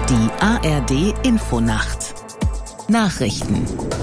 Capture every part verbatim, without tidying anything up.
Die A R D-Infonacht. Nachrichten.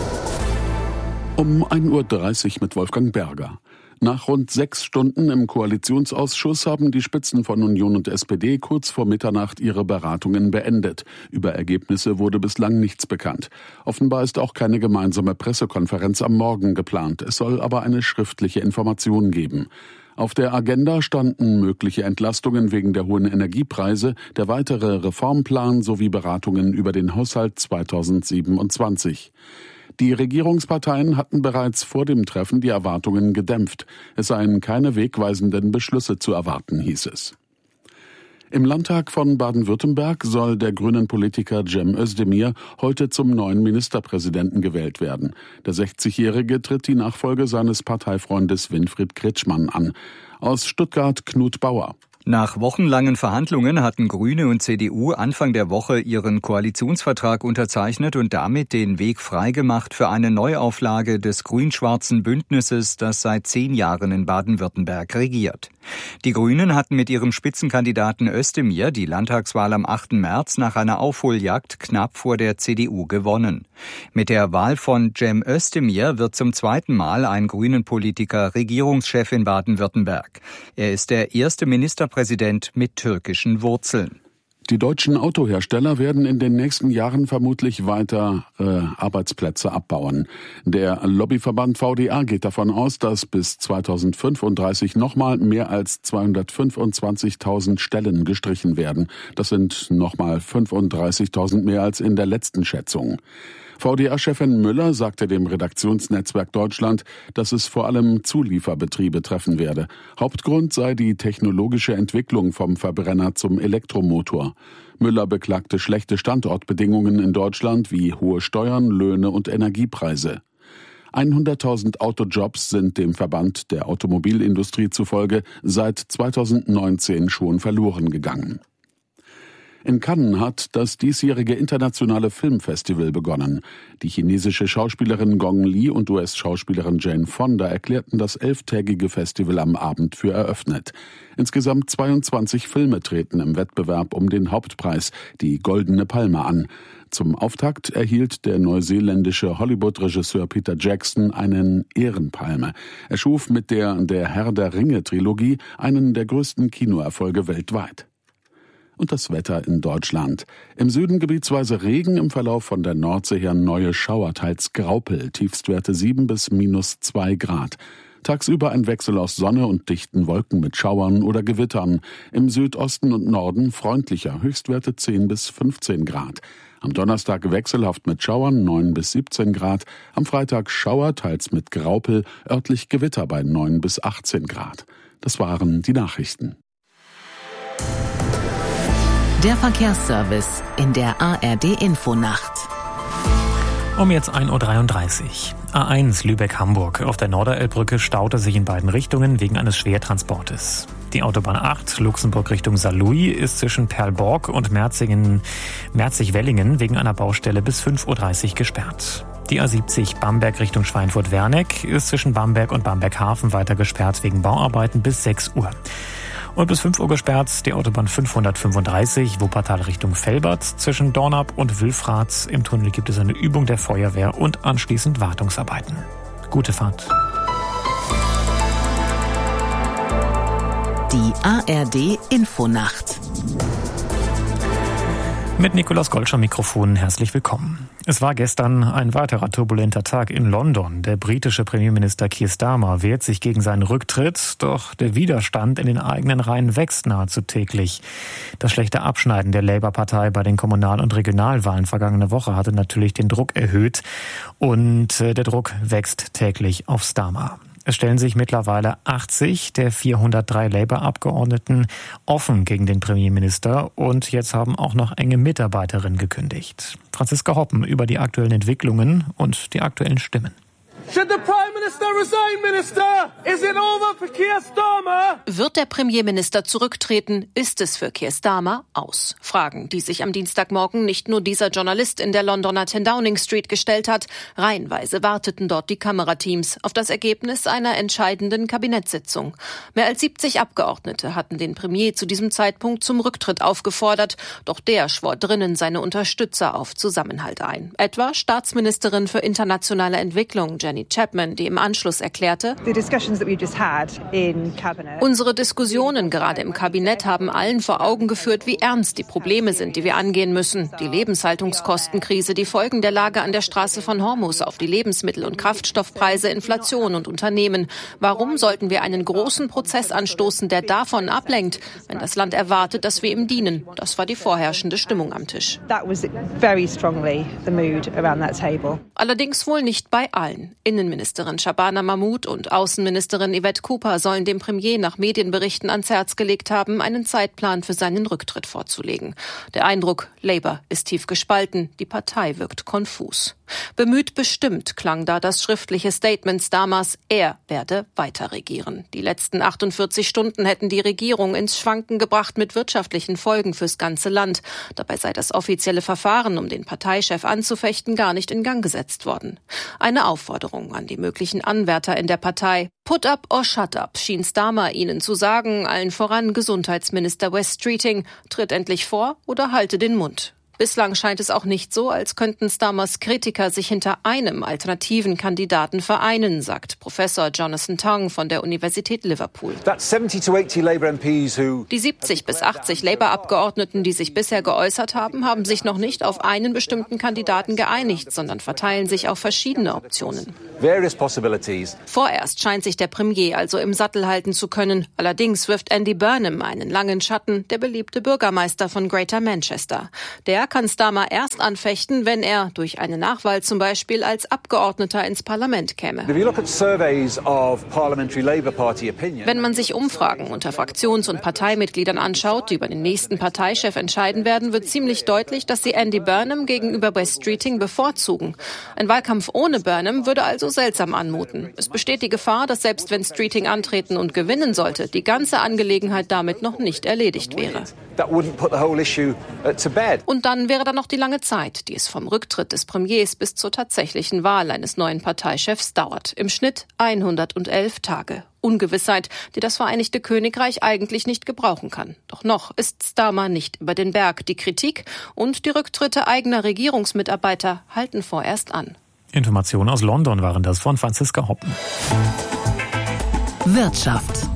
Um ein Uhr dreißig mit Wolfgang Berger. Nach rund sechs Stunden im Koalitionsausschuss haben die Spitzen von Union und S P D kurz vor Mitternacht ihre Beratungen beendet. Über Ergebnisse wurde bislang nichts bekannt. Offenbar ist auch keine gemeinsame Pressekonferenz am Morgen geplant. Es soll aber eine schriftliche Information geben. Auf der Agenda standen mögliche Entlastungen wegen der hohen Energiepreise, der weitere Reformplan sowie Beratungen über den Haushalt zweitausendsiebenundzwanzig. Die Regierungsparteien hatten bereits vor dem Treffen die Erwartungen gedämpft. Es seien keine wegweisenden Beschlüsse zu erwarten, hieß es. Im Landtag von Baden-Württemberg soll der grünen Politiker Cem Özdemir heute zum neuen Ministerpräsidenten gewählt werden. Der sechzigjährige tritt die Nachfolge seines Parteifreundes Winfried Kretschmann an. Aus Stuttgart Knut Bauer. Nach wochenlangen Verhandlungen hatten Grüne und C D U Anfang der Woche ihren Koalitionsvertrag unterzeichnet und damit den Weg freigemacht für eine Neuauflage des grün-schwarzen Bündnisses, das seit zehn Jahren in Baden-Württemberg regiert. Die Grünen hatten mit ihrem Spitzenkandidaten Özdemir die Landtagswahl am achten März nach einer Aufholjagd knapp vor der C D U gewonnen. Mit der Wahl von Cem Özdemir wird zum zweiten Mal ein grünen Politiker Regierungschef in Baden-Württemberg. Er ist der erste Ministerpräsident Präsident mit türkischen Wurzeln. Die deutschen Autohersteller werden in den nächsten Jahren vermutlich weiter äh, Arbeitsplätze abbauen. Der Lobbyverband V D A geht davon aus, dass bis zweitausendfünfunddreißig nochmal mehr als zweihundertfünfundzwanzigtausend Stellen gestrichen werden. Das sind nochmal fünfunddreißigtausend mehr als in der letzten Schätzung. V D A-Chefin Müller sagte dem Redaktionsnetzwerk Deutschland, dass es vor allem Zulieferbetriebe treffen werde. Hauptgrund sei die technologische Entwicklung vom Verbrenner zum Elektromotor. Müller beklagte schlechte Standortbedingungen in Deutschland wie hohe Steuern, Löhne und Energiepreise. hunderttausend Autojobs sind dem Verband der Automobilindustrie zufolge seit zweitausendneunzehn schon verloren gegangen. In Cannes hat das diesjährige internationale Filmfestival begonnen. Die chinesische Schauspielerin Gong Li und U S-Schauspielerin Jane Fonda erklärten das elftägige Festival am Abend für eröffnet. Insgesamt zweiundzwanzig Filme treten im Wettbewerb um den Hauptpreis, die Goldene Palme, an. Zum Auftakt erhielt der neuseeländische Hollywood-Regisseur Peter Jackson einen Ehrenpalme. Er schuf mit der Der Herr der Ringe-Trilogie einen der größten Kinoerfolge weltweit. Und das Wetter in Deutschland. Im Süden gebietsweise Regen, im Verlauf von der Nordsee her neue Schauer, teils Graupel, Tiefstwerte sieben bis minus zwei Grad. Tagsüber ein Wechsel aus Sonne und dichten Wolken mit Schauern oder Gewittern. Im Südosten und Norden freundlicher, Höchstwerte zehn bis fünfzehn Grad. Am Donnerstag wechselhaft mit Schauern, neun bis siebzehn Grad. Am Freitag Schauer, teils mit Graupel, örtlich Gewitter bei neun bis achtzehn Grad. Das waren die Nachrichten. Der Verkehrsservice in der A R D-Infonacht. Um jetzt ein Uhr dreiunddreißig. A eins Lübeck-Hamburg. Auf der Norderelbbrücke staute sich in beiden Richtungen wegen eines Schwertransportes. Die Autobahn acht Luxemburg Richtung Saarlouis ist zwischen Perlborg und Merzingen, Merzig-Wellingen wegen einer Baustelle bis fünf Uhr dreißig gesperrt. Die A siebzig Bamberg Richtung Schweinfurt-Werneck ist zwischen Bamberg und Bamberg-Hafen weiter gesperrt wegen Bauarbeiten bis sechs Uhr. Und bis fünf Uhr gesperrt die Autobahn fünfhundertfünfunddreißig Wuppertal Richtung Velbert. Zwischen Dornap und Wülfrath im Tunnel gibt es eine Übung der Feuerwehr und anschließend Wartungsarbeiten. Gute Fahrt. Die A R D-Infonacht. Mit Nikolaus Golsch am Mikrofon herzlich willkommen. Es war gestern ein weiterer turbulenter Tag in London. Der britische Premierminister Keir Starmer wehrt sich gegen seinen Rücktritt, doch der Widerstand in den eigenen Reihen wächst nahezu täglich. Das schlechte Abschneiden der Labour-Partei bei den Kommunal- und Regionalwahlen vergangene Woche hatte natürlich den Druck erhöht und der Druck wächst täglich auf Starmer. Es stellen sich mittlerweile achtzig der vierhundertdrei Labour-Abgeordneten offen gegen den Premierminister und jetzt haben auch noch enge Mitarbeiterinnen gekündigt. Franziska Hoppen über die aktuellen Entwicklungen und die aktuellen Stimmen. Should the Prime Minister resign, Minister? Is it over for Keir Starmer? Wird der Premierminister zurücktreten, ist es für Keir Starmer aus. Fragen, die sich am Dienstagmorgen nicht nur dieser Journalist in der Londoner ten Downing Street gestellt hat. Reihenweise warteten dort die Kamerateams auf das Ergebnis einer entscheidenden Kabinettssitzung. Mehr als siebzig Abgeordnete hatten den Premier zu diesem Zeitpunkt zum Rücktritt aufgefordert. Doch der schwor drinnen seine Unterstützer auf Zusammenhalt ein. Etwa Staatsministerin für internationale Entwicklung Jenny Chapman, die im Anschluss erklärte, unsere Diskussionen gerade im Kabinett haben allen vor Augen geführt, wie ernst die Probleme sind, die wir angehen müssen. Die Lebenshaltungskostenkrise, die Folgen der Lage an der Straße von Hormuz auf die Lebensmittel- und Kraftstoffpreise, Inflation und Unternehmen. Warum sollten wir einen großen Prozess anstoßen, der davon ablenkt, wenn das Land erwartet, dass wir ihm dienen? Das war die vorherrschende Stimmung am Tisch. Allerdings wohl nicht bei allen. Innenministerin Shabana Mahmood und Außenministerin Yvette Cooper sollen dem Premier nach Medienberichten ans Herz gelegt haben, einen Zeitplan für seinen Rücktritt vorzulegen. Der Eindruck, Labour ist tief gespalten, die Partei wirkt konfus. Bemüht bestimmt klang da das schriftliche Statement Starmers, er werde weiter regieren. Die letzten achtundvierzig Stunden hätten die Regierung ins Schwanken gebracht mit wirtschaftlichen Folgen fürs ganze Land. Dabei sei das offizielle Verfahren, um den Parteichef anzufechten, gar nicht in Gang gesetzt worden. Eine Aufforderung an die möglichen Anwärter in der Partei. Put up or shut up, schien Starmer ihnen zu sagen, allen voran Gesundheitsminister Wes Streeting, tritt endlich vor oder halte den Mund. Bislang scheint es auch nicht so, als könnten Starmers Kritiker sich hinter einem alternativen Kandidaten vereinen, sagt Professor Jonathan Tong von der Universität Liverpool. Die siebzig bis achtzig Labour-Abgeordneten, die sich bisher geäußert haben, haben sich noch nicht auf einen bestimmten Kandidaten geeinigt, sondern verteilen sich auf verschiedene Optionen. Vorerst scheint sich der Premier also im Sattel halten zu können. Allerdings wirft Andy Burnham einen langen Schatten, der beliebte Bürgermeister von Greater Manchester. Der kann Starmer erst anfechten, wenn er durch eine Nachwahl zum Beispiel als Abgeordneter ins Parlament käme. Wenn man sich Umfragen unter Fraktions- und Parteimitgliedern anschaut, die über den nächsten Parteichef entscheiden werden, wird ziemlich deutlich, dass sie Andy Burnham gegenüber Wes Streeting bevorzugen. Ein Wahlkampf ohne Burnham würde also seltsam anmuten. Es besteht die Gefahr, dass selbst wenn Streeting antreten und gewinnen sollte, die ganze Angelegenheit damit noch nicht erledigt wäre. Und dann wäre da noch die lange Zeit, die es vom Rücktritt des Premiers bis zur tatsächlichen Wahl eines neuen Parteichefs dauert. Im Schnitt hundertelf Tage. Ungewissheit, die das Vereinigte Königreich eigentlich nicht gebrauchen kann. Doch noch ist Starmer nicht über den Berg. Die Kritik und die Rücktritte eigener Regierungsmitarbeiter halten vorerst an. Informationen aus London waren das von Franziska Hoppen. Wirtschaft.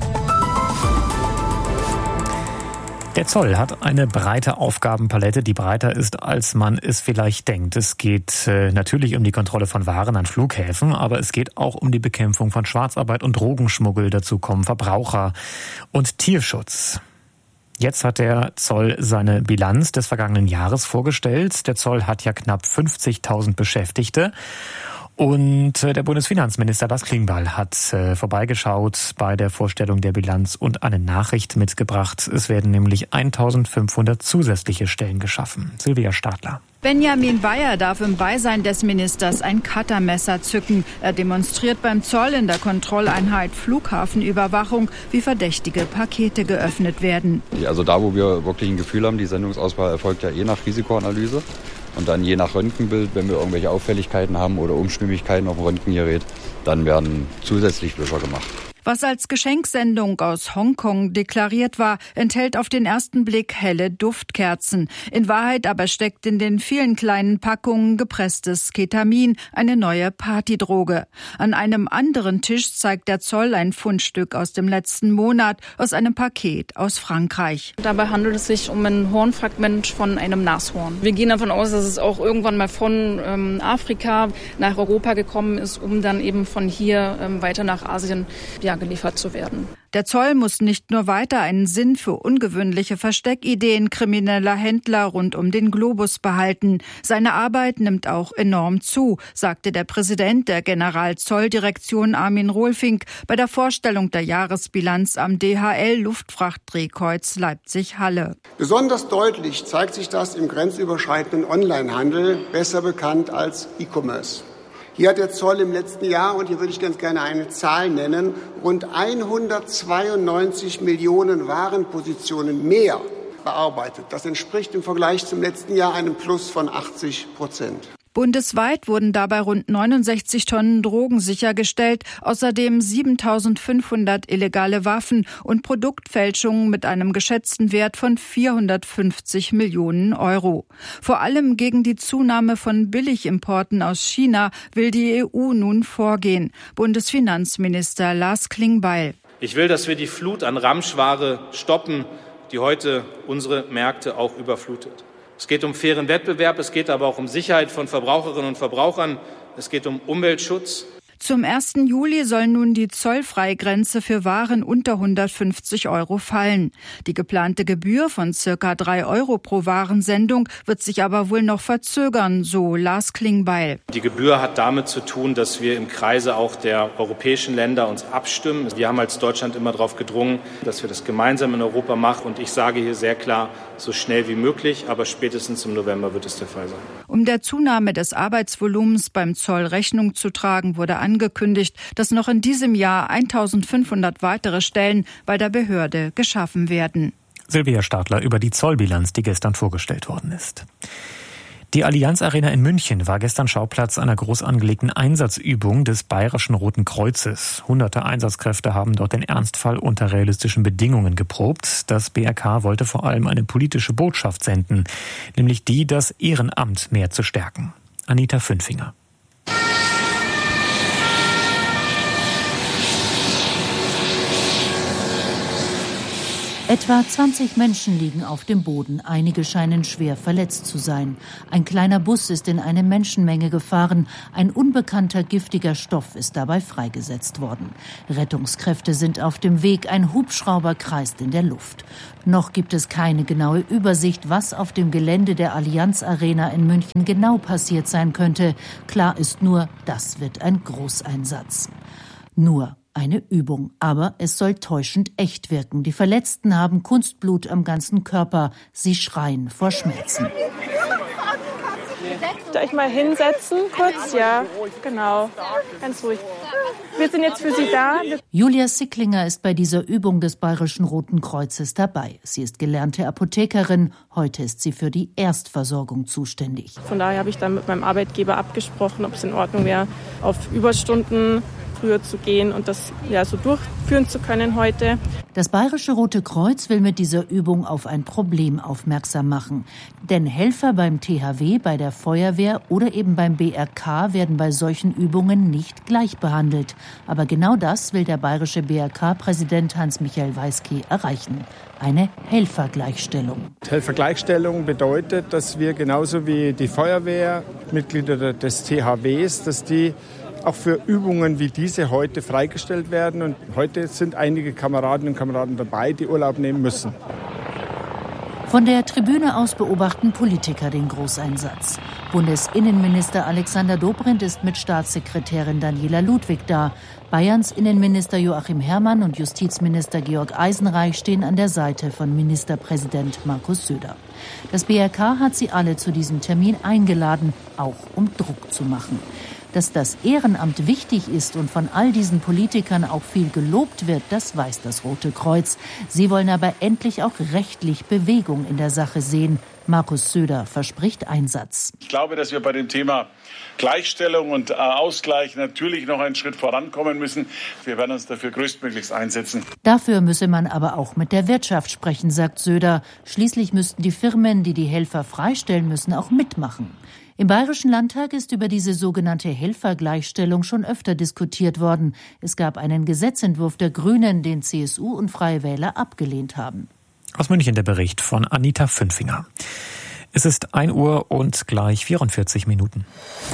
Der Zoll hat eine breite Aufgabenpalette, die breiter ist, als man es vielleicht denkt. Es geht äh, natürlich um die Kontrolle von Waren an Flughäfen, aber es geht auch um die Bekämpfung von Schwarzarbeit und Drogenschmuggel. Dazu kommen Verbraucher und Tierschutz. Jetzt hat der Zoll seine Bilanz des vergangenen Jahres vorgestellt. Der Zoll hat ja knapp fünfzigtausend Beschäftigte. Und der Bundesfinanzminister Lars Klingbeil hat äh, vorbeigeschaut bei der Vorstellung der Bilanz und eine Nachricht mitgebracht. Es werden nämlich eintausendfünfhundert zusätzliche Stellen geschaffen. Silvia Stadler. Benjamin Bayer darf im Beisein des Ministers ein Cuttermesser zücken. Er demonstriert beim Zoll in der Kontrolleinheit Flughafenüberwachung, wie verdächtige Pakete geöffnet werden. Also da, wo wir wirklich ein Gefühl haben, die Sendungsauswahl erfolgt ja eh nach Risikoanalyse. Und dann je nach Röntgenbild, wenn wir irgendwelche Auffälligkeiten haben oder Unstimmigkeiten auf dem Röntgengerät, dann werden zusätzlich Wischer gemacht. Was als Geschenksendung aus Hongkong deklariert war, enthält auf den ersten Blick helle Duftkerzen. In Wahrheit aber steckt in den vielen kleinen Packungen gepresstes Ketamin, eine neue Partydroge. An einem anderen Tisch zeigt der Zoll ein Fundstück aus dem letzten Monat, aus einem Paket aus Frankreich. Dabei handelt es sich um ein Hornfragment von einem Nashorn. Wir gehen davon aus, dass es auch irgendwann mal von ähm, Afrika nach Europa gekommen ist, um dann eben von hier ähm, weiter nach Asien ja, geliefert zu werden. Der Zoll muss nicht nur weiter einen Sinn für ungewöhnliche Versteckideen krimineller Händler rund um den Globus behalten. Seine Arbeit nimmt auch enorm zu, sagte der Präsident der Generalzolldirektion Armin Rohlfink bei der Vorstellung der Jahresbilanz am D H L-Luftfrachtdrehkreuz Leipzig-Halle. Besonders deutlich zeigt sich das im grenzüberschreitenden Onlinehandel, besser bekannt als E-Commerce. Hier hat der Zoll im letzten Jahr, und hier würde ich ganz gerne eine Zahl nennen, rund hundertzweiundneunzig Millionen Warenpositionen mehr bearbeitet. Das entspricht im Vergleich zum letzten Jahr einem Plus von achtzig Prozent. Bundesweit wurden dabei rund neunundsechzig Tonnen Drogen sichergestellt, außerdem siebentausendfünfhundert illegale Waffen und Produktfälschungen mit einem geschätzten Wert von vierhundertfünfzig Millionen Euro. Vor allem gegen die Zunahme von Billigimporten aus China will die E U nun vorgehen. Bundesfinanzminister Lars Klingbeil. Ich will, dass wir die Flut an Ramschware stoppen, die heute unsere Märkte auch überflutet. Es geht um fairen Wettbewerb, es geht aber auch um Sicherheit von Verbraucherinnen und Verbrauchern, es geht um Umweltschutz. Zum ersten Juli soll nun die Zollfreigrenze für Waren unter hundertfünfzig Euro fallen. Die geplante Gebühr von circa drei Euro pro Warensendung wird sich aber wohl noch verzögern, so Lars Klingbeil. Die Gebühr hat damit zu tun, dass wir im Kreise auch der europäischen Länder uns abstimmen. Wir haben als Deutschland immer darauf gedrungen, dass wir das gemeinsam in Europa machen. Und ich sage hier sehr klar, so schnell wie möglich, aber spätestens im November wird es der Fall sein. Um der Zunahme des Arbeitsvolumens beim Zoll Rechnung zu tragen, wurde angekündigt, dass noch in diesem Jahr eintausendfünfhundert weitere Stellen bei der Behörde geschaffen werden. Silvia Stadler über die Zollbilanz, die gestern vorgestellt worden ist. Die Allianz Arena in München war gestern Schauplatz einer groß angelegten Einsatzübung des Bayerischen Roten Kreuzes. Hunderte Einsatzkräfte haben dort den Ernstfall unter realistischen Bedingungen geprobt. Das B R K wollte vor allem eine politische Botschaft senden, nämlich die, das Ehrenamt mehr zu stärken. Anita Fünfinger. Etwa zwanzig Menschen liegen auf dem Boden, einige scheinen schwer verletzt zu sein. Ein kleiner Bus ist in eine Menschenmenge gefahren, ein unbekannter giftiger Stoff ist dabei freigesetzt worden. Rettungskräfte sind auf dem Weg, ein Hubschrauber kreist in der Luft. Noch gibt es keine genaue Übersicht, was auf dem Gelände der Allianz Arena in München genau passiert sein könnte. Klar ist nur, das wird ein Großeinsatz. Nur eine Übung, aber es soll täuschend echt wirken. Die Verletzten haben Kunstblut am ganzen Körper. Sie schreien vor Schmerzen. Darf ich mal hinsetzen kurz? Ja, genau. Ganz ruhig. Wir sind jetzt für Sie da. Julia Sicklinger ist bei dieser Übung des Bayerischen Roten Kreuzes dabei. Sie ist gelernte Apothekerin. Heute ist sie für die Erstversorgung zuständig. Von daher habe ich dann mit meinem Arbeitgeber abgesprochen, ob es in Ordnung wäre, auf Überstunden früher zu gehen und das ja so durchführen zu können heute. Das Bayerische Rote Kreuz will mit dieser Übung auf ein Problem aufmerksam machen. Denn Helfer beim T H W, bei der Feuerwehr oder eben beim B R K werden bei solchen Übungen nicht gleich behandelt. Aber genau das will der bayerische B R K-Präsident Hans-Michael Weiske erreichen. Eine Helfergleichstellung. Helfergleichstellung bedeutet, dass wir genauso wie die Feuerwehr, Mitglieder des T H Ws, dass die auch für Übungen wie diese heute freigestellt werden. Und heute sind einige Kameradinnen und Kameraden dabei, die Urlaub nehmen müssen. Von der Tribüne aus beobachten Politiker den Großeinsatz. Bundesinnenminister Alexander Dobrindt ist mit Staatssekretärin Daniela Ludwig da. Bayerns Innenminister Joachim Herrmann und Justizminister Georg Eisenreich stehen an der Seite von Ministerpräsident Markus Söder. Das B R K hat sie alle zu diesem Termin eingeladen, auch um Druck zu machen. Dass das Ehrenamt wichtig ist und von all diesen Politikern auch viel gelobt wird, das weiß das Rote Kreuz. Sie wollen aber endlich auch rechtlich Bewegung in der Sache sehen. Markus Söder verspricht Einsatz. Ich glaube, dass wir bei dem Thema Gleichstellung und Ausgleich natürlich noch einen Schritt vorankommen müssen. Wir werden uns dafür größtmöglichst einsetzen. Dafür müsse man aber auch mit der Wirtschaft sprechen, sagt Söder. Schließlich müssten die Firmen, die die Helfer freistellen müssen, auch mitmachen. Im Bayerischen Landtag ist über diese sogenannte Helfergleichstellung schon öfter diskutiert worden. Es gab einen Gesetzentwurf der Grünen, den C S U und Freie Wähler abgelehnt haben. Aus München der Bericht von Anita Fünfinger. Es ist ein Uhr und gleich vierundvierzig Minuten.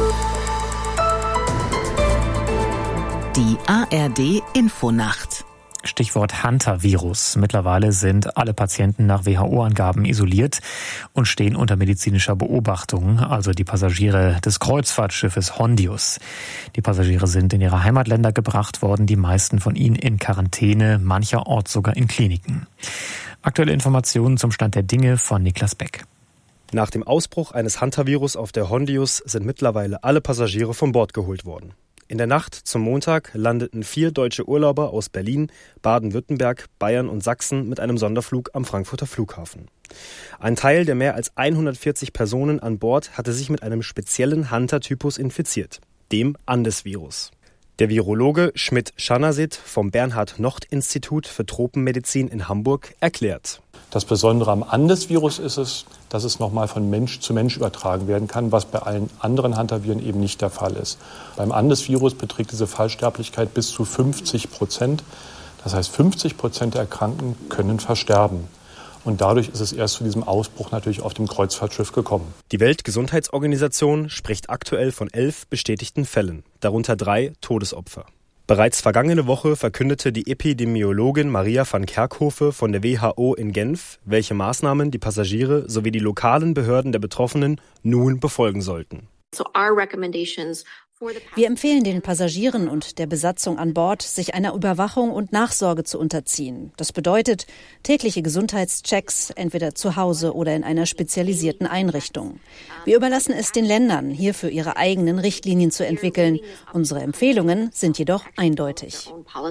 Die A R D Infonacht. Stichwort Hantavirus. Mittlerweile sind alle Patienten nach W H O-Angaben isoliert und stehen unter medizinischer Beobachtung, also die Passagiere des Kreuzfahrtschiffes Hondius. Die Passagiere sind in ihre Heimatländer gebracht worden, die meisten von ihnen in Quarantäne, mancherorts sogar in Kliniken. Aktuelle Informationen zum Stand der Dinge von Niklas Beck. Nach dem Ausbruch eines Hantavirus auf der Hondius sind mittlerweile alle Passagiere von Bord geholt worden. In der Nacht zum Montag landeten vier deutsche Urlauber aus Berlin, Baden-Württemberg, Bayern und Sachsen mit einem Sonderflug am Frankfurter Flughafen. Ein Teil der mehr als hundertvierzig Personen an Bord hatte sich mit einem speziellen Hantatypus infiziert, dem Andes-Virus. Der Virologe Schmidt-Schanasit vom Bernhard-Nocht-Institut für Tropenmedizin in Hamburg erklärt. Das Besondere am Andes-Virus ist es, dass es nochmal von Mensch zu Mensch übertragen werden kann, was bei allen anderen Hantaviren eben nicht der Fall ist. Beim Andes-Virus beträgt diese Fallsterblichkeit bis zu fünfzig Prozent. Das heißt, fünfzig Prozent der Erkrankten können versterben. Und dadurch ist es erst zu diesem Ausbruch natürlich auf dem Kreuzfahrtschiff gekommen. Die Weltgesundheitsorganisation spricht aktuell von elf bestätigten Fällen, darunter drei Todesopfer. Bereits vergangene Woche verkündete die Epidemiologin Maria van Kerkhove von der W H O in Genf, welche Maßnahmen die Passagiere sowie die lokalen Behörden der Betroffenen nun befolgen sollten. So our recommendations Wir empfehlen den Passagieren und der Besatzung an Bord, sich einer Überwachung und Nachsorge zu unterziehen. Das bedeutet tägliche Gesundheitschecks, entweder zu Hause oder in einer spezialisierten Einrichtung. Wir überlassen es den Ländern, hierfür ihre eigenen Richtlinien zu entwickeln. Unsere Empfehlungen sind jedoch eindeutig.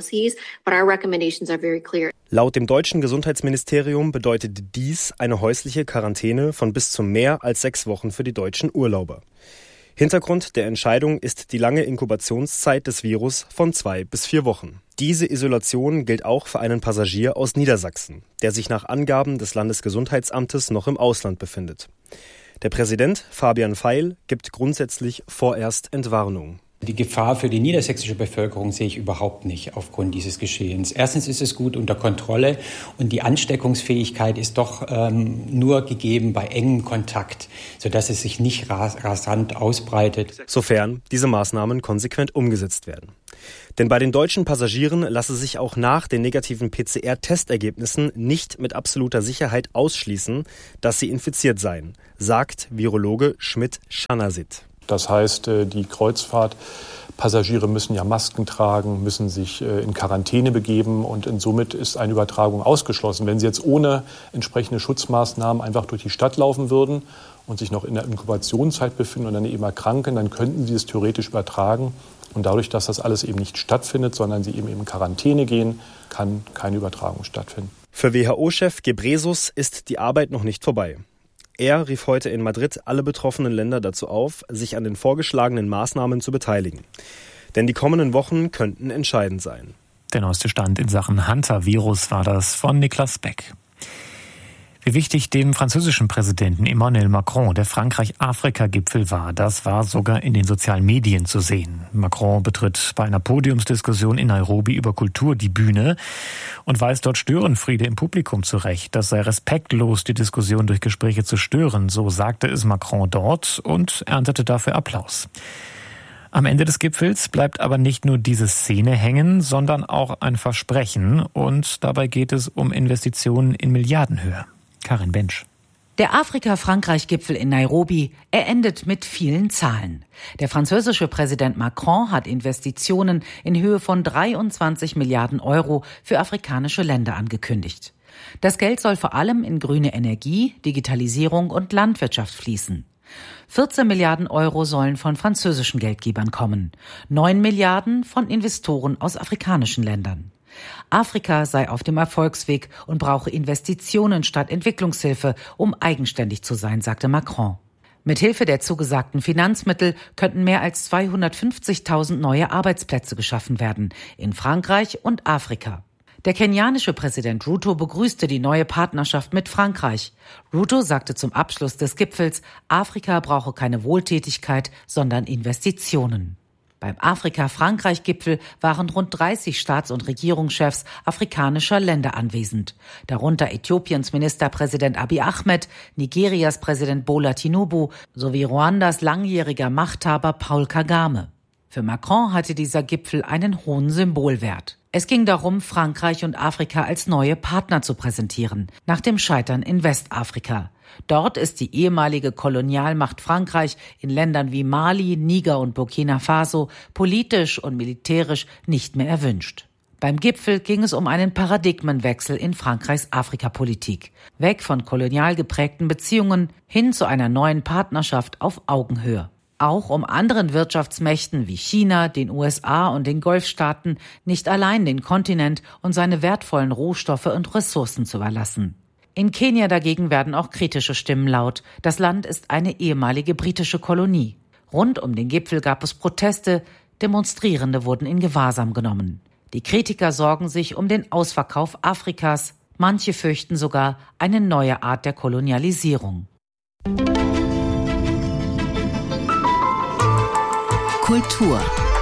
Laut dem deutschen Gesundheitsministerium bedeutet dies eine häusliche Quarantäne von bis zu mehr als sechs Wochen für die deutschen Urlauber. Hintergrund der Entscheidung ist die lange Inkubationszeit des Virus von zwei bis vier Wochen. Diese Isolation gilt auch für einen Passagier aus Niedersachsen, der sich nach Angaben des Landesgesundheitsamtes noch im Ausland befindet. Der Präsident Fabian Feil gibt grundsätzlich vorerst Entwarnung. Die Gefahr für die niedersächsische Bevölkerung sehe ich überhaupt nicht aufgrund dieses Geschehens. Erstens ist es gut unter Kontrolle und die Ansteckungsfähigkeit ist doch ähm, nur gegeben bei engem Kontakt, sodass es sich nicht ras- rasant ausbreitet. Sofern diese Maßnahmen konsequent umgesetzt werden. Denn bei den deutschen Passagieren lasse sich auch nach den negativen P C R-Testergebnissen nicht mit absoluter Sicherheit ausschließen, dass sie infiziert seien, sagt Virologe Schmidt-Schanasit. Das heißt, die Kreuzfahrtpassagiere müssen ja Masken tragen, müssen sich in Quarantäne begeben und somit ist eine Übertragung ausgeschlossen. Wenn sie jetzt ohne entsprechende Schutzmaßnahmen einfach durch die Stadt laufen würden und sich noch in der Inkubationszeit befinden und dann eben erkranken, dann könnten sie es theoretisch übertragen. Und dadurch, dass das alles eben nicht stattfindet, sondern sie eben in Quarantäne gehen, kann keine Übertragung stattfinden. Für W H O-Chef Ghebreyesus ist die Arbeit noch nicht vorbei. Er rief heute in Madrid alle betroffenen Länder dazu auf, sich an den vorgeschlagenen Maßnahmen zu beteiligen. Denn die kommenden Wochen könnten entscheidend sein. Der neueste Stand in Sachen Hantavirus war das von Niklas Beck. Wie wichtig dem französischen Präsidenten Emmanuel Macron der Frankreich-Afrika-Gipfel war, das war sogar in den sozialen Medien zu sehen. Macron betritt bei einer Podiumsdiskussion in Nairobi über Kultur die Bühne und weist dort Störenfriede im Publikum zurecht. Das sei respektlos, die Diskussion durch Gespräche zu stören, so sagte es Macron dort und erntete dafür Applaus. Am Ende des Gipfels bleibt aber nicht nur diese Szene hängen, sondern auch ein Versprechen und dabei geht es um Investitionen in Milliardenhöhe. Karin Bensch. Der Afrika-Frankreich-Gipfel in Nairobi, er endet mit vielen Zahlen. Der französische Präsident Macron hat Investitionen in Höhe von dreiundzwanzig Milliarden Euro für afrikanische Länder angekündigt. Das Geld soll vor allem in grüne Energie, Digitalisierung und Landwirtschaft fließen. vierzehn Milliarden Euro sollen von französischen Geldgebern kommen, neun Milliarden von Investoren aus afrikanischen Ländern. Afrika sei auf dem Erfolgsweg und brauche Investitionen statt Entwicklungshilfe, um eigenständig zu sein, sagte Macron. Mithilfe der zugesagten Finanzmittel könnten mehr als zweihundertfünfzigtausend neue Arbeitsplätze geschaffen werden, in Frankreich und Afrika. Der kenianische Präsident Ruto begrüßte die neue Partnerschaft mit Frankreich. Ruto sagte zum Abschluss des Gipfels, Afrika brauche keine Wohltätigkeit, sondern Investitionen. Beim Afrika-Frankreich-Gipfel waren rund dreißig Staats- und Regierungschefs afrikanischer Länder anwesend, darunter Äthiopiens Ministerpräsident Abiy Ahmed, Nigerias Präsident Bola Tinubu sowie Ruandas langjähriger Machthaber Paul Kagame. Für Macron hatte dieser Gipfel einen hohen Symbolwert. Es ging darum, Frankreich und Afrika als neue Partner zu präsentieren, nach dem Scheitern in Westafrika. Dort ist die ehemalige Kolonialmacht Frankreich in Ländern wie Mali, Niger und Burkina Faso politisch und militärisch nicht mehr erwünscht. Beim Gipfel ging es um einen Paradigmenwechsel in Frankreichs Afrikapolitik. Weg von kolonial geprägten Beziehungen hin zu einer neuen Partnerschaft auf Augenhöhe. Auch um anderen Wirtschaftsmächten wie China, den U S A und den Golfstaaten nicht allein den Kontinent und seine wertvollen Rohstoffe und Ressourcen zu überlassen. In Kenia dagegen werden auch kritische Stimmen laut. Das Land ist eine ehemalige britische Kolonie. Rund um den Gipfel gab es Proteste, Demonstrierende wurden in Gewahrsam genommen. Die Kritiker sorgen sich um den Ausverkauf Afrikas. Manche fürchten sogar eine neue Art der Kolonialisierung. Kultur.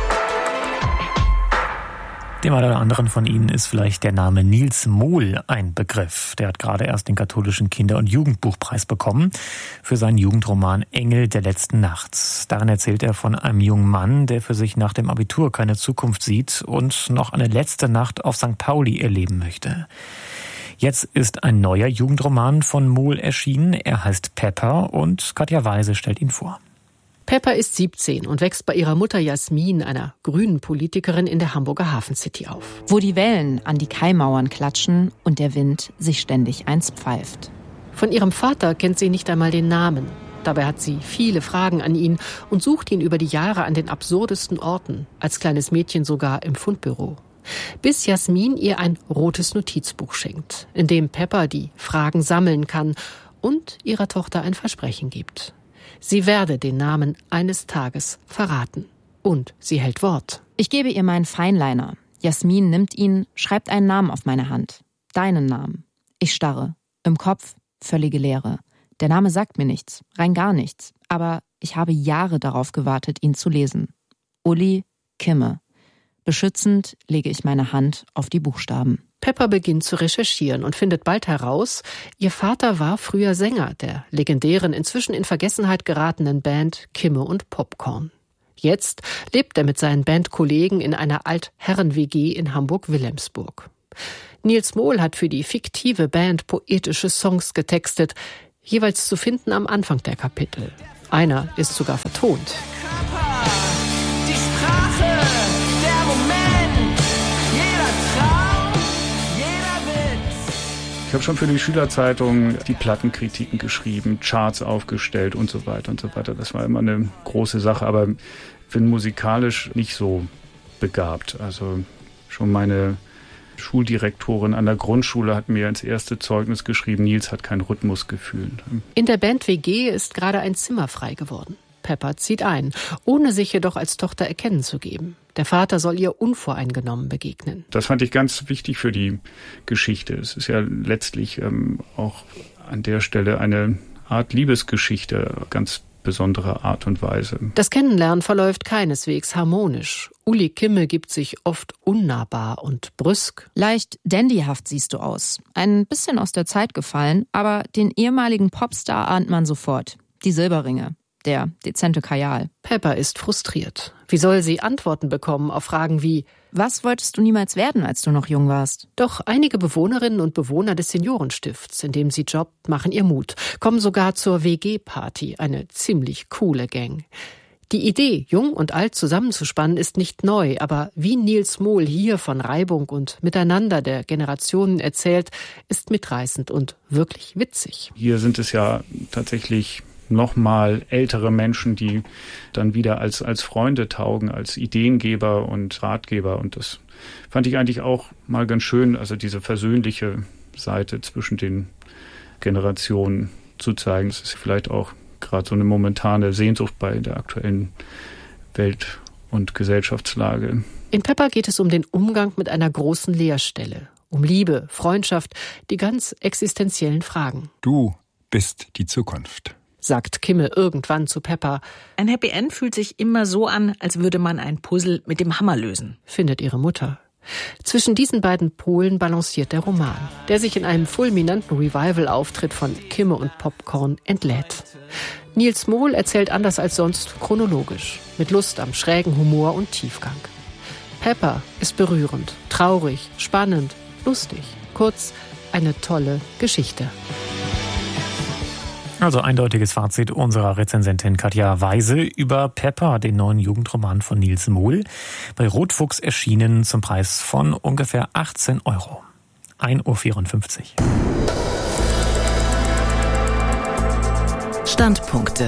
Dem einen oder anderen von Ihnen ist vielleicht der Name Niels Mohl ein Begriff. Der hat gerade erst den katholischen Kinder- und Jugendbuchpreis bekommen für seinen Jugendroman Engel der letzten Nacht. Darin erzählt er von einem jungen Mann, der für sich nach dem Abitur keine Zukunft sieht und noch eine letzte Nacht auf Sankt Pauli erleben möchte. Jetzt ist ein neuer Jugendroman von Mohl erschienen. Er heißt Pepper und Katja Weise stellt ihn vor. Pepper ist siebzehn und wächst bei ihrer Mutter Jasmin, einer grünen Politikerin, in der Hamburger Hafencity auf. Wo die Wellen an die Kaimauern klatschen und der Wind sich ständig eins pfeift. Von ihrem Vater kennt sie nicht einmal den Namen. Dabei hat sie viele Fragen an ihn und sucht ihn über die Jahre an den absurdesten Orten, als kleines Mädchen sogar im Fundbüro. Bis Jasmin ihr ein rotes Notizbuch schenkt, in dem Pepper die Fragen sammeln kann und ihrer Tochter ein Versprechen gibt. Sie werde den Namen eines Tages verraten. Und sie hält Wort. Ich gebe ihr meinen Feinliner. Jasmin nimmt ihn, schreibt einen Namen auf meine Hand. Deinen Namen. Ich starre. Im Kopf völlige Leere. Der Name sagt mir nichts, rein gar nichts. Aber ich habe Jahre darauf gewartet, ihn zu lesen. Uli Kimme. Beschützend lege ich meine Hand auf die Buchstaben. Pepper beginnt zu recherchieren und findet bald heraus, ihr Vater war früher Sänger der legendären, inzwischen in Vergessenheit geratenen Band Kimme und Popcorn. Jetzt lebt er mit seinen Bandkollegen in einer Altherren-W G in Hamburg-Wilhelmsburg. Niels Mohl hat für die fiktive Band poetische Songs getextet, jeweils zu finden am Anfang der Kapitel. Einer ist sogar vertont. Die Sprache, der Moment, jeder Traum, jeder Witz. Ich habe schon für die Schülerzeitung die Plattenkritiken geschrieben, Charts aufgestellt und so weiter und so weiter. Das war immer eine große Sache, aber bin musikalisch nicht so begabt. Also schon meine Schuldirektorin an der Grundschule hat mir ins erste Zeugnis geschrieben, Niels hat kein Rhythmusgefühl. In der Band-W G ist gerade ein Zimmer frei geworden. Pepper zieht ein, ohne sich jedoch als Tochter erkennen zu geben. Der Vater soll ihr unvoreingenommen begegnen. Das fand ich ganz wichtig für die Geschichte. Es ist ja letztlich ähm, auch an der Stelle eine Art Liebesgeschichte, ganz besondere Art und Weise. Das Kennenlernen verläuft keineswegs harmonisch. Uli Kimme gibt sich oft unnahbar und brüsk. Leicht dandyhaft siehst du aus. Ein bisschen aus der Zeit gefallen, aber den ehemaligen Popstar ahnt man sofort. Die Silberringe. Der dezente Kajal. Pepper ist frustriert. Wie soll sie Antworten bekommen auf Fragen wie: Was wolltest du niemals werden, als du noch jung warst? Doch einige Bewohnerinnen und Bewohner des Seniorenstifts, in dem sie jobbt, machen ihr Mut, kommen sogar zur W G-Party, eine ziemlich coole Gang. Die Idee, jung und alt zusammenzuspannen, ist nicht neu, aber wie Niels Mohl hier von Reibung und Miteinander der Generationen erzählt, ist mitreißend und wirklich witzig. Hier sind es ja tatsächlich nochmal ältere Menschen, die dann wieder als, als Freunde taugen, als Ideengeber und Ratgeber. Und das fand ich eigentlich auch mal ganz schön, also diese versöhnliche Seite zwischen den Generationen zu zeigen. Das ist vielleicht auch gerade so eine momentane Sehnsucht bei der aktuellen Welt- und Gesellschaftslage. In Pepper geht es um den Umgang mit einer großen Leerstelle, um Liebe, Freundschaft, die ganz existenziellen Fragen. Du bist die Zukunft, sagt Kimme irgendwann zu Pepper. Ein Happy End fühlt sich immer so an, als würde man ein Puzzle mit dem Hammer lösen, findet ihre Mutter. Zwischen diesen beiden Polen balanciert der Roman, der sich in einem fulminanten Revival-Auftritt von Kimme und Popcorn entlädt. Niels Mohl erzählt anders als sonst chronologisch, mit Lust am schrägen Humor und Tiefgang. Pepper ist berührend, traurig, spannend, lustig. Kurz, eine tolle Geschichte. Also eindeutiges Fazit unserer Rezensentin Katja Weise über Pepper, den neuen Jugendroman von Nils Mohl. Bei Rotfuchs erschienen zum Preis von ungefähr achtzehn Euro. ein Uhr vierundfünfzig. Standpunkte.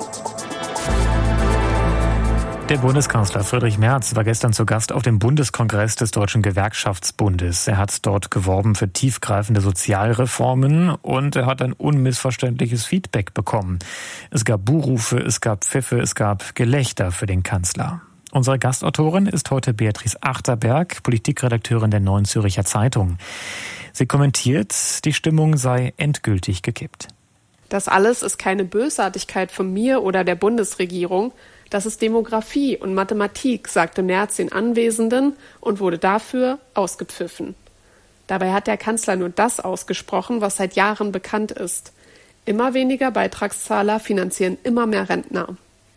Der Bundeskanzler Friedrich Merz war gestern zu Gast auf dem Bundeskongress des Deutschen Gewerkschaftsbundes. Er hat dort geworben für tiefgreifende Sozialreformen und er hat ein unmissverständliches Feedback bekommen. Es gab Buhrufe, es gab Pfiffe, es gab Gelächter für den Kanzler. Unsere Gastautorin ist heute Beatrice Achterberg, Politikredakteurin der Neuen Zürcher Zeitung. Sie kommentiert, die Stimmung sei endgültig gekippt. Das alles ist keine Bösartigkeit von mir oder der Bundesregierung. Das ist Demografie und Mathematik, sagte Merz den Anwesenden und wurde dafür ausgepfiffen. Dabei hat der Kanzler nur das ausgesprochen, was seit Jahren bekannt ist. Immer weniger Beitragszahler finanzieren immer mehr Rentner.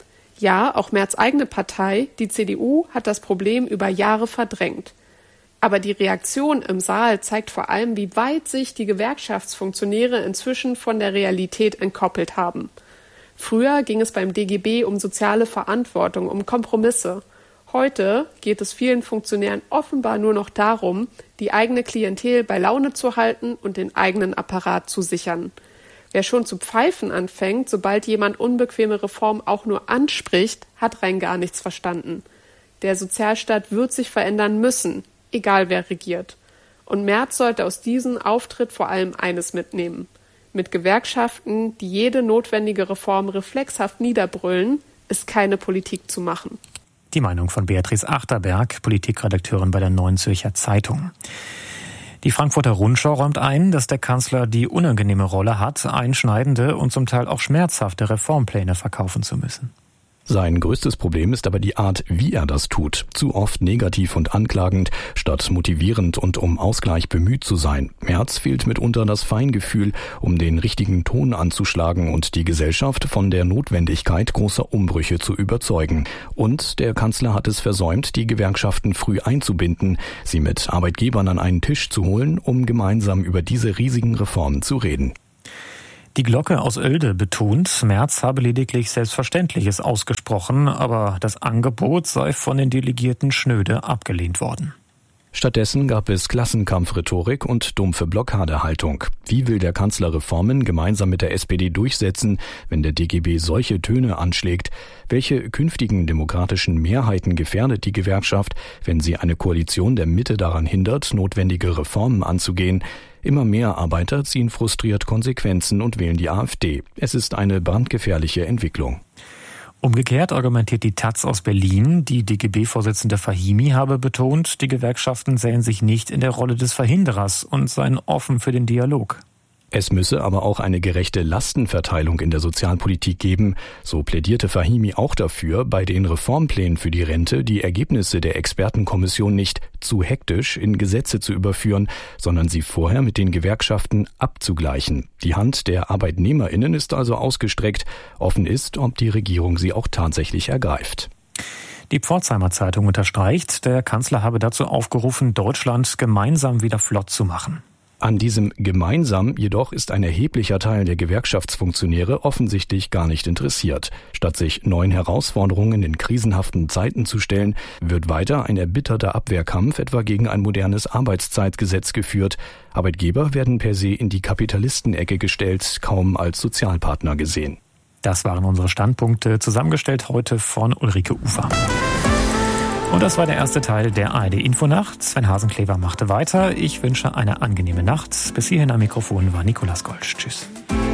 Ja, auch Merz' eigene Partei, die C D U, hat das Problem über Jahre verdrängt. Aber die Reaktion im Saal zeigt vor allem, wie weit sich die Gewerkschaftsfunktionäre inzwischen von der Realität entkoppelt haben. Früher ging es beim D G B um soziale Verantwortung, um Kompromisse. Heute geht es vielen Funktionären offenbar nur noch darum, die eigene Klientel bei Laune zu halten und den eigenen Apparat zu sichern. Wer schon zu pfeifen anfängt, sobald jemand unbequeme Reformen auch nur anspricht, hat rein gar nichts verstanden. Der Sozialstaat wird sich verändern müssen, egal wer regiert. Und Merz sollte aus diesem Auftritt vor allem eines mitnehmen. Mit Gewerkschaften, die jede notwendige Reform reflexhaft niederbrüllen, ist keine Politik zu machen. Die Meinung von Beatrice Achterberg, Politikredakteurin bei der Neuen Zürcher Zeitung. Die Frankfurter Rundschau räumt ein, dass der Kanzler die unangenehme Rolle hat, einschneidende und zum Teil auch schmerzhafte Reformpläne verkaufen zu müssen. Sein größtes Problem ist aber die Art, wie er das tut. Zu oft negativ und anklagend, statt motivierend und um Ausgleich bemüht zu sein. Merz fehlt mitunter das Feingefühl, um den richtigen Ton anzuschlagen und die Gesellschaft von der Notwendigkeit großer Umbrüche zu überzeugen. Und der Kanzler hat es versäumt, die Gewerkschaften früh einzubinden, sie mit Arbeitgebern an einen Tisch zu holen, um gemeinsam über diese riesigen Reformen zu reden. Die Glocke aus Oelde betont, Merz habe lediglich Selbstverständliches ausgesprochen, aber das Angebot sei von den Delegierten schnöde abgelehnt worden. Stattdessen gab es Klassenkampfrhetorik und dumpfe Blockadehaltung. Wie will der Kanzler Reformen gemeinsam mit der S P D durchsetzen, wenn der D G B solche Töne anschlägt? Welche künftigen demokratischen Mehrheiten gefährdet die Gewerkschaft, wenn sie eine Koalition der Mitte daran hindert, notwendige Reformen anzugehen? Immer mehr Arbeiter ziehen frustriert Konsequenzen und wählen die AfD. Es ist eine brandgefährliche Entwicklung. Umgekehrt argumentiert die Taz aus Berlin, die D G B-Vorsitzende Fahimi habe betont, die Gewerkschaften sähen sich nicht in der Rolle des Verhinderers und seien offen für den Dialog. Es müsse aber auch eine gerechte Lastenverteilung in der Sozialpolitik geben. So plädierte Fahimi auch dafür, bei den Reformplänen für die Rente die Ergebnisse der Expertenkommission nicht zu hektisch in Gesetze zu überführen, sondern sie vorher mit den Gewerkschaften abzugleichen. Die Hand der ArbeitnehmerInnen ist also ausgestreckt. Offen ist, ob die Regierung sie auch tatsächlich ergreift. Die Pforzheimer Zeitung unterstreicht, der Kanzler habe dazu aufgerufen, Deutschland gemeinsam wieder flott zu machen. An diesem gemeinsam jedoch ist ein erheblicher Teil der Gewerkschaftsfunktionäre offensichtlich gar nicht interessiert. Statt sich neuen Herausforderungen in krisenhaften Zeiten zu stellen, wird weiter ein erbitterter Abwehrkampf etwa gegen ein modernes Arbeitszeitgesetz geführt. Arbeitgeber werden per se in die Kapitalistenecke gestellt, kaum als Sozialpartner gesehen. Das waren unsere Standpunkte, zusammengestellt heute von Ulrike Ufer. Und das war der erste Teil der A R D-Infonacht. Sven Hasenklever machte weiter. Ich wünsche eine angenehme Nacht. Bis hierhin am Mikrofon war Nikolas Golsch. Tschüss.